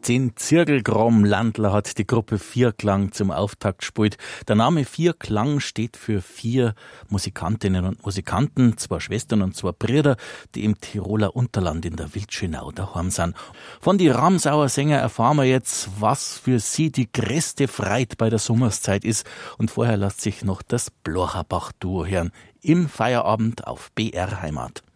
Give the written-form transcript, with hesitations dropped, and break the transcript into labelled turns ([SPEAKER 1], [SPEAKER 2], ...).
[SPEAKER 1] 10 Zirkelgrom-Landler hat die Gruppe Vierklang zum Auftakt gespielt. Der Name Vierklang steht für 4 Musikantinnen und Musikanten, 2 Schwestern und 2 Brüder, die im Tiroler Unterland in der Wildschönau daheim sind. Von die Ramsauer Sänger erfahren wir jetzt, was für sie die größte Freude bei der Sommerszeit ist. Und vorher lässt sich noch das Blocherbach-Duo hören. Im Feierabend auf BR Heimat.